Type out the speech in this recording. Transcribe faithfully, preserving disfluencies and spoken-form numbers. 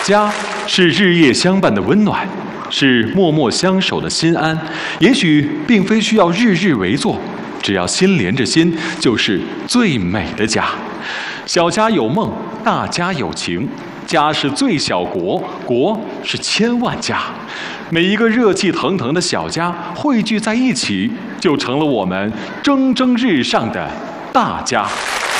家是日夜相伴的温暖，是默默相守的心安。也许并非需要日日围坐，只要心连着心，就是最美的家。小家有梦，大家有情。家是最小国，国是千万家。每一个热气腾腾的小家汇聚在一起，就成了我们蒸蒸日上的大家。